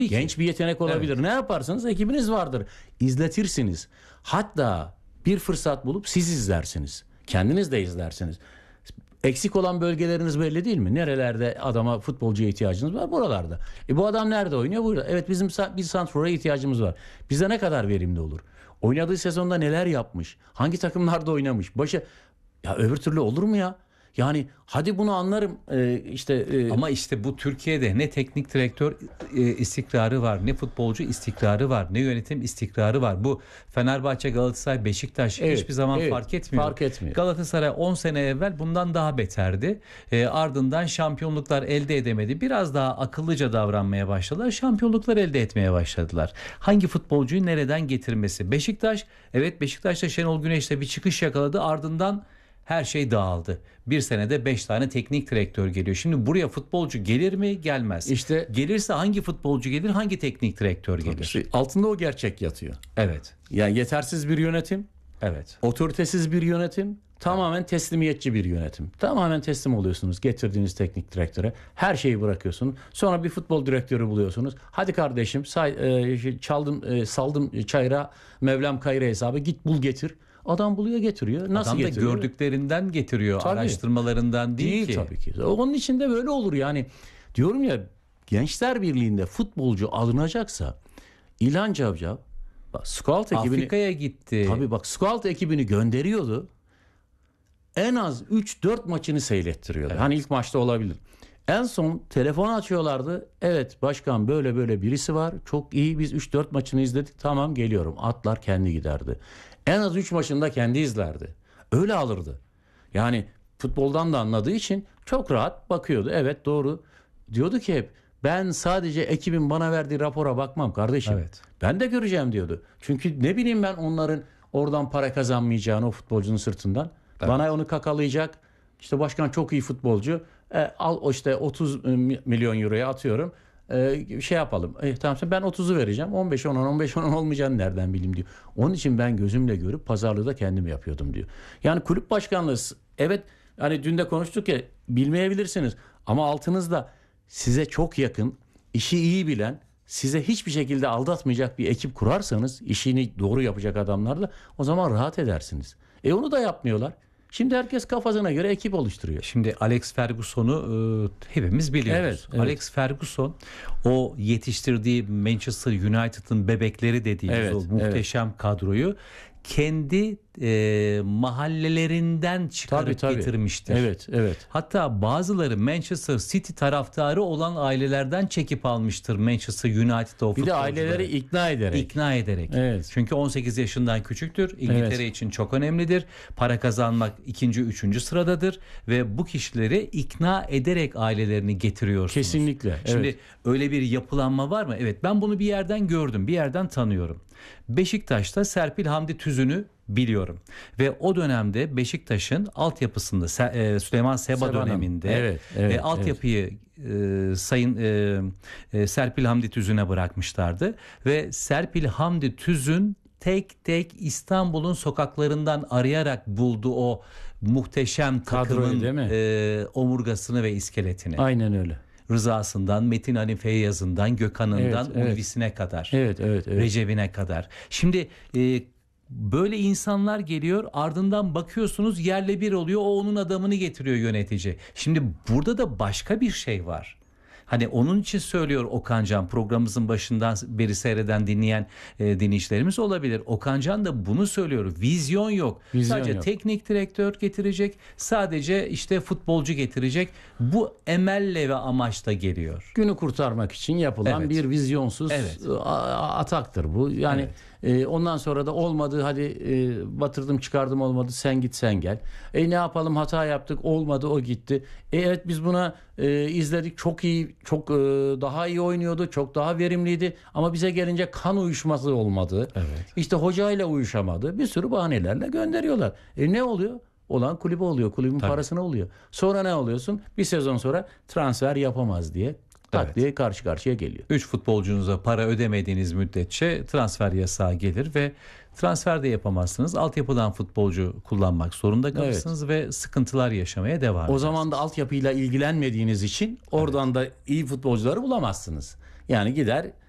Genç bir yetenek olabilir. Evet. Ne yaparsınız? Ekibiniz vardır. İzletirsiniz. Hatta bir fırsat bulup siz izlersiniz. Kendiniz de izlersiniz. Eksik olan bölgeleriniz belli değil mi? Nerelerde adama, futbolcuya ihtiyacınız var? Buralarda. Bu adam nerede oynuyor? Burada. Evet, bizim bir santrfora ihtiyacımız var. Bize ne kadar verimli olur? Oynadığı sezonda neler yapmış? Hangi takımlarda oynamış? Ya öbür türlü olur mu ya? Yani hadi bunu anlarım ama işte bu Türkiye'de ne teknik direktör istikrarı var, ne futbolcu istikrarı var, ne yönetim istikrarı var. Bu Fenerbahçe, Galatasaray, Beşiktaş hiçbir zaman fark etmiyor. Fark etmiyor. Galatasaray 10 sene evvel bundan daha beterdi. Ardından şampiyonluklar elde edemedi. Biraz daha akıllıca davranmaya başladılar. Şampiyonluklar elde etmeye başladılar. Hangi futbolcuyu nereden getirmesi? Beşiktaş'ta Şenol Güneş'le bir çıkış yakaladı. Ardından her şey dağıldı. Bir senede 5 tane teknik direktör geliyor. Şimdi buraya futbolcu gelir mi? Gelmez. İşte gelirse hangi futbolcu gelir? Hangi teknik direktör gelir? İşte altında o gerçek yatıyor. Evet. Yani yetersiz bir yönetim. Evet. Otoritesiz bir yönetim. Tamamen teslimiyetçi bir yönetim. Tamamen teslim oluyorsunuz getirdiğiniz teknik direktöre. Her şeyi bırakıyorsunuz. Sonra bir futbol direktörü buluyorsunuz. Hadi kardeşim saldım çayıra Mevlam kayra hesabı, git bul getir. Adam buluyor, getiriyor. Nasıl getiriyor? Adam da gördüklerinden getiriyor. Tabii. Araştırmalarından değil ki. Tabii ki. Onun için de böyle olur yani. Diyorum ya, Gençler Birliği'nde futbolcu alınacaksa İlhan Cavcav scout ekibini Afrika'ya gitti. Tabii bak, scout ekibini gönderiyordu. En az 3-4 maçını seyrettiriyordu. Evet. Hani ilk maçta olabilir. En son telefon açıyorlardı. Evet başkan, böyle böyle birisi var. Çok iyi, biz 3-4 maçını izledik. Tamam, geliyorum. Atlar kendi giderdi. En az 3 maçında kendi izlerdi. Öyle alırdı. Yani futboldan da anladığı için çok rahat bakıyordu. Evet, doğru. Diyordu ki hep, ben sadece ekibin bana verdiği rapora bakmam kardeşim. Evet. Ben de göreceğim diyordu. Çünkü ne bileyim ben onların oradan para kazanmayacağını, o futbolcunun sırtından. Evet. Bana onu kakalayacak. İşte başkan çok iyi futbolcu. Al o işte 30 milyon euroya atıyorum. Şey yapalım. Tamam, ben 30'u vereceğim. 15-10 olmayacağını nereden bileyim diyor. Onun için ben gözümle görüp pazarlığı da kendim yapıyordum diyor. Yani kulüp başkanlığı, evet, hani dün de konuştuk ya, bilmeyebilirsiniz ama altınızda size çok yakın, işi iyi bilen, size hiçbir şekilde aldatmayacak bir ekip kurarsanız, işini doğru yapacak adamlarla, o zaman rahat edersiniz. Onu da yapmıyorlar. Şimdi herkes kafasına göre ekip oluşturuyor. Şimdi Alex Ferguson'u hepimiz biliyoruz. Evet, evet. Alex Ferguson o yetiştirdiği Manchester United'ın bebekleri dediğimiz o muhteşem kadroyu kendi mahallelerinden çıkarıp getirmiştir. Evet, evet. Hatta bazıları Manchester City taraftarı olan ailelerden çekip almıştır Manchester United'da o futbolcuları. Bir de aileleri ikna ederek. Evet. Çünkü 18 yaşından küçüktür. İngiltere için çok önemlidir. Para kazanmak 2. 3. sıradadır ve bu kişileri ikna ederek ailelerini getiriyorsunuz. Kesinlikle. Şimdi öyle bir yapılanma var mı? Evet, ben bunu bir yerden gördüm, bir yerden tanıyorum. Beşiktaş'ta Serpil Hamdi Tüzün'ü biliyorum. Ve o dönemde Beşiktaş'ın altyapısında Süleyman Seba döneminde altyapıyı Sayın Serpil Hamdi Tüzün'e bırakmışlardı. Ve Serpil Hamdi Tüzün tek tek İstanbul'un sokaklarından arayarak buldu o muhteşem takımın omurgasını ve iskeletini. Aynen öyle. Rızasından, Metin Ali Feyyaz'ından, Gökhan'ından, Ulvisine kadar. Evet. Recep'ine kadar. Şimdi böyle insanlar geliyor, ardından bakıyorsunuz yerle bir oluyor, o onun adamını getiriyor yönetici. Şimdi burada da başka bir şey var. Hani onun için söylüyor Okan Can, programımızın başından beri dinleyen dinleyicilerimiz olabilir. Okan Can da bunu söylüyor. Vizyon yok. Sadece teknik direktör getirecek. Sadece işte futbolcu getirecek. Bu emelle ve amaçla geliyor. Günü kurtarmak için yapılan bir vizyonsuz ataktır bu. Yani ondan sonra da olmadı, hadi batırdım çıkardım, olmadı, sen git sen gel. Ne yapalım, hata yaptık, olmadı, o gitti. Evet, biz buna izledik, çok iyi, çok daha iyi oynuyordu, çok daha verimliydi ama bize gelince kan uyuşması olmadı. Evet. İşte hocayla uyuşamadı. Bir sürü bahanelerle gönderiyorlar. Ne oluyor? Olan kulübe oluyor, kulübün parasına oluyor. Sonra ne oluyorsun? Bir sezon sonra transfer yapamaz diye diye karşı karşıya geliyor. 3 futbolcunuza para ödemediğiniz müddetçe transfer yasağı gelir ve transfer de yapamazsınız. Altyapıdan futbolcu kullanmak zorunda kalırsınız ve sıkıntılar yaşamaya devam edersiniz. O zaman da altyapıyla ilgilenmediğiniz için oradan da iyi futbolcuları bulamazsınız. Yani gider